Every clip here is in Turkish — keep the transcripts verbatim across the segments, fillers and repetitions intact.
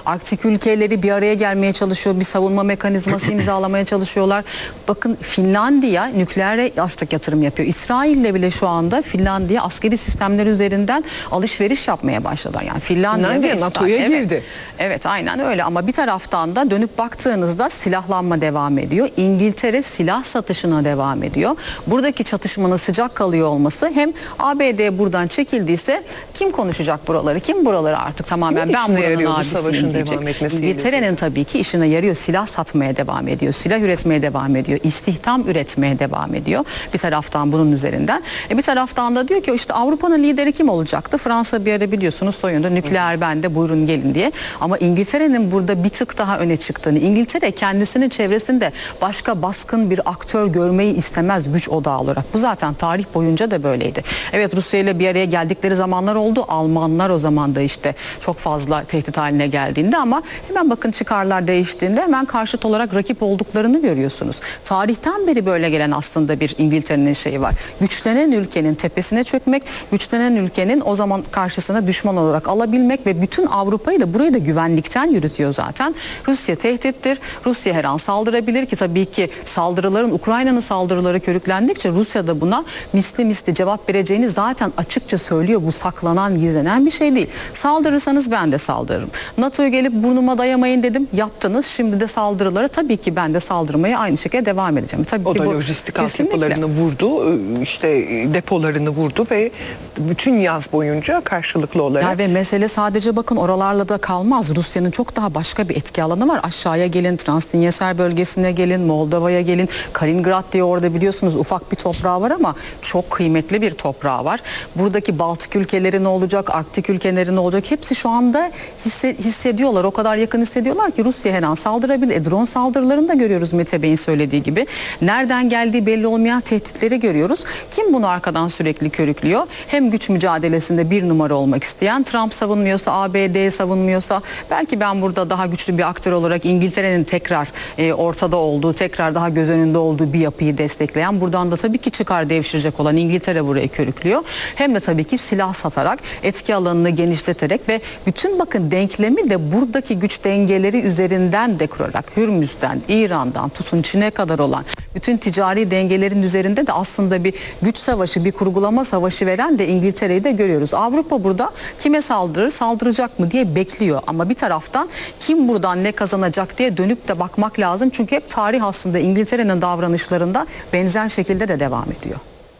Arktik ülkeleri bir araya gelmeye çalışıyor. Bir savunma mekanizması imzalamaya çalışıyorlar. Bakın Finlandiya nükleer artık yatırım yapıyor. İsrail'le bile şu anda Finlandiya askeri sistemler üzerinden alışveriş yapmaya başladılar. Yani Finlandiya, Finlandiya NATO'ya evet, girdi. Evet, aynen öyle ama bir taraftan da dönüp baktığınızda silahlanma devam ediyor. İngiltere silah satışına devam ediyor. Buradaki çatışmanın sıcak kalıyor olması, hem A B D buradan çekildiyse kim konuşacak buraları? Kim buraları artık tamamen ben buranın abisiyim diyecek. İngiltere'nin tabii ki işine yarıyor. Silah satmaya devam ediyor. Silah üretmeye devam ediyor. İstihdam üretmeye devam ediyor. Bir taraftan bunun üzerinden. E bir taraftan da diyor ki işte Avrupa'nın lideri kim olacaktı? Fransa bir ara biliyorsunuz soyunda nükleer bende buyurun gelin diye. Ama İngiltere'nin burada bir tık daha öne çıktığını, İngiltere kendisinin çevresinde başka baskın bir aktör görmeyi istemez güç odağı olarak. Bu zaten tarih boyunca da böyleydi. Evet, Rusya ile bir araya geldikleri zamanlar oldu. Almanlar o zaman da işte çok fazla tehdit haline geldiğinde, ama hemen bakın çıkarlar değiştiğinde hemen karşıt olarak rakip olduklarını görüyorsunuz. Tarihten beri böyle gelen aslında bir İngiltere'nin şeyi var. Güçlenen ülkenin tepesine çökmek, güçlenen ülkenin o zaman karşısına düşman olarak alabilmek ve bütün Avrupa'yı da burayı da güvenlikten yürütüyor zaten. Rusya tehdittir. Rusya her an saldırabilir ki tabii ki saldırıların, Ukrayna'nın saldırıları körüklendikçe Rusya da buna misli misli cevap vereceğini zaten açıkça söylüyor. Bu saklanan, gizlenen bir şey değil. Saldırırsanız ben de saldırırım. NATO'ya gelip burnuma dayamayın dedim. Yaptınız. Şimdi de saldırılara tabii ki ben de saldırmaya aynı şekilde devam edeceğim. Tabii o ki da bu lojistik kesinlikle altyapılarını vurdu, işte depolarını vurdu ve bütün yaz boyunca karşılıklı olarak. Ya ve mesele sadece bakın oralarla da kalmaz. Rusya'nın çok daha başka bir etki alanı var. Aşağıya gelin, Transdniester bölgesine gelin, Moldova'ya gelin. Kaliningrad diye orada biliyorsunuz ufak bir toprağı var ama çok kıymetli bir toprağı var. Buradaki Baltık ülkeleri ne olacak, Arktik ülkeleri ne olacak? Hepsi şu anda hisse, hissediyorlar. O kadar yakın hissediyorlar ki Rusya her an saldırabilir. E, drone saldırılarını da görüyoruz Mete Bey'in söylediği gibi. Nereden geldiği belli olmayan tehditleri görüyoruz. Kim bunu arkadan sürekli körüklüyor? Hem güç mücadelesinde bir numara olmak isteyen, Trump savunmuyorsa, A B D savunmuyorsa, belki ben burada daha güçlü bir aktör olarak İngiltere'nin tekrar e, ortada olduğu, tekrar daha göz önünde olduğu bir yapıyı destekleyen, buradan da tabii ki çıkar devşirecek olan İngiltere burayı körüklüyor. Hem de tabii ki silah satarak, etki alanını genişleterek ve bütün bakın denklemi de buradaki güç dengeleri üzerinden de kurarak, Hürmüz'den, İran'dan tutun Çin'e kadar olan bütün ticari dengelerin üzerinde de aslında bir güç savaşı, bir kurgulama savaşı veren de İngiltere'yi de görüyoruz. Avrupa burada kime saldırır, saldıracak mı diye bekliyor. Ama bir taraftan kim buradan ne kazanacak diye dönüp de bakmak lazım. Çünkü hep tarih aslında İngiltere'nin davranışlarında benzer şekilde de devam ediyor.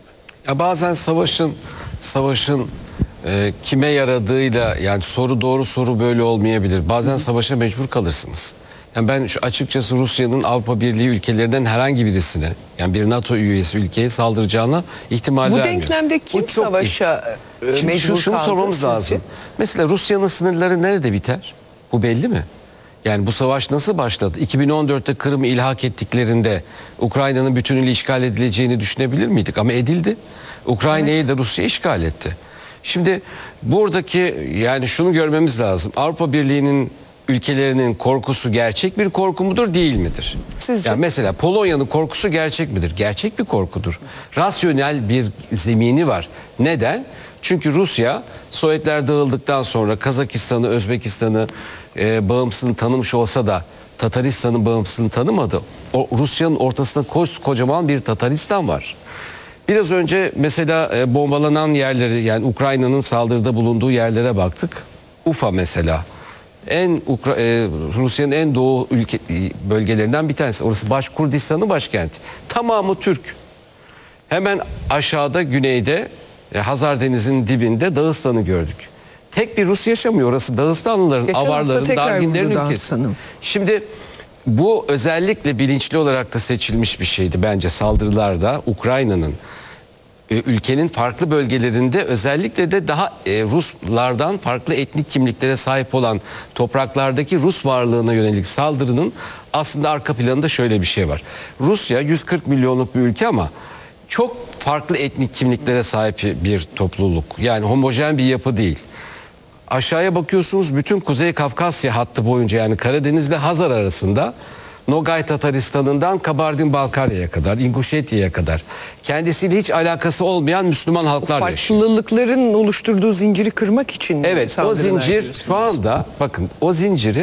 Ya bazen savaşın savaşın e, kime yaradığıyla, yani soru doğru soru böyle olmayabilir. Bazen savaşa mecbur kalırsınız. Yani ben şu açıkçası Rusya'nın Avrupa Birliği ülkelerinden herhangi birisine, yani bir NATO üyesi ülkeye saldıracağına ihtimal Bu vermiyor. denklemde kim Bu çok savaşa e, Şimdi mecbur şu, şunu kaldı sormamız sizce? lazım. Mesela Rusya'nın sınırları nerede biter? Bu belli mi? Yani bu savaş nasıl başladı? iki bin on dörtte Kırım'ı ilhak ettiklerinde Ukrayna'nın bütünüyle işgal edileceğini düşünebilir miydik? Ama edildi. Ukrayna'yı evet. da Rusya işgal etti. Şimdi buradaki, yani şunu görmemiz lazım. Avrupa Birliği'nin ülkelerinin korkusu gerçek bir korku mudur, değil midir? Sizce? Yani mesela Polonya'nın korkusu gerçek midir? Gerçek bir korkudur. Rasyonel bir zemini var. Neden? Çünkü Rusya Sovyetler dağıldıktan sonra Kazakistan'ı, Özbekistan'ı e, bağımsızlığını tanımış olsa da Tataristan'ın bağımsızlığını tanımadı. O, Rusya'nın ortasında kocaman bir Tataristan var. Biraz önce mesela e, bombalanan yerleri, yani Ukrayna'nın saldırıda bulunduğu yerlere baktık. Ufa mesela. En Ukra e, Rusya'nın en doğu ülke bölgelerinden bir tanesi. Orası Başkurdistan'ın başkenti. Tamamı Türk. Hemen aşağıda güneyde e, Hazar Denizi'nin dibinde Dağıstan'ı gördük. Tek bir Rus yaşamıyor. Orası Dağıstanlıların, Geçen avarların, darginlerin ülkesi. Şimdi bu özellikle bilinçli olarak da seçilmiş bir şeydi bence saldırılarda. Ukrayna'nın ülkenin farklı bölgelerinde, özellikle de daha e, Ruslardan farklı etnik kimliklere sahip olan topraklardaki Rus varlığına yönelik saldırının aslında arka planında şöyle bir şey var. Rusya yüz kırk milyonluk bir ülke ama çok farklı etnik kimliklere sahip bir topluluk. Yani homojen bir yapı değil. Aşağıya bakıyorsunuz, bütün Kuzey Kafkasya hattı boyunca, yani Karadeniz ile Hazar arasında Nogay Tataristan'ından Kabardin-Balkarya'ya kadar, İnguşetya'ya kadar kendisiyle hiç alakası olmayan Müslüman halklar yaşıyor. Farklılıkların oluşturduğu zinciri kırmak için evet, o zincir şu anda, bakın o zinciri